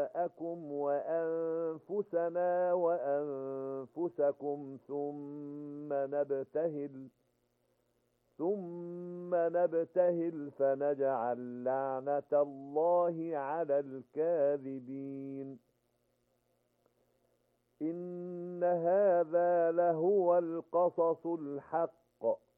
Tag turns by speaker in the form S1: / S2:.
S1: أَكُمْ وَأَنفُسَنَا وَأَنفُسَكُمْ ثُمَّ نَبْتَهِلْ فَنَجْعَلْ لَعْنَتَ اللَّهِ عَلَى الْكَاذِبِينَ إِنَّ هَذَا لَهُوَ الْقَصَصُ الْحَقُّ